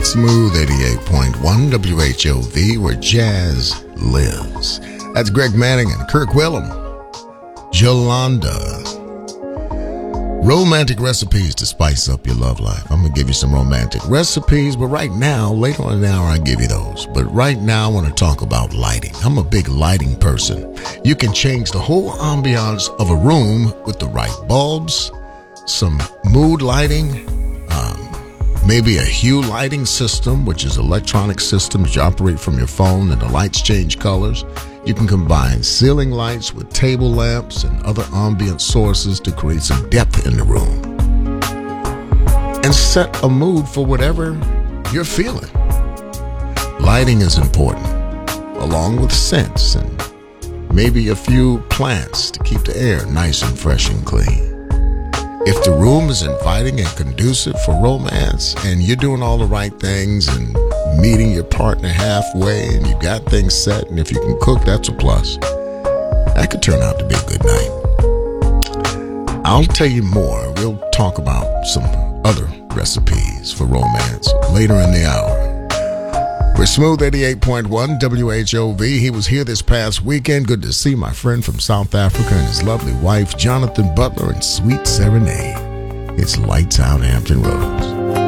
Smooth 88.1 WHOV, where jazz lives. That's Greg Manning and Kirk Whalum. Jolanda. Romantic recipes to spice up your love life. I'm going to give you some romantic recipes, but right now, later on in the hour, I'll give you those. But right now, I want to talk about lighting. I'm a big lighting person. You can change the whole ambiance of a room with the right bulbs, some mood lighting, maybe a hue lighting system, which is electronic systems you operate from your phone and the lights change colors. You can combine ceiling lights with table lamps and other ambient sources to create some depth in the room. And set a mood for whatever you're feeling. Lighting is important, along with scents and maybe a few plants to keep the air nice and fresh and clean. If the room is inviting and conducive for romance and you're doing all the right things and meeting your partner halfway and you got things set, and if you can cook, that's a plus. That could turn out to be a good night. I'll tell you more. We'll talk about some other recipes for romance later in the hour. We're Smooth 88.1 WHOV. He was here this past weekend. Good to see my friend from South Africa and his lovely wife, Jonathan Butler, and Sweet Serenade. It's Lights Out Hampton Roads.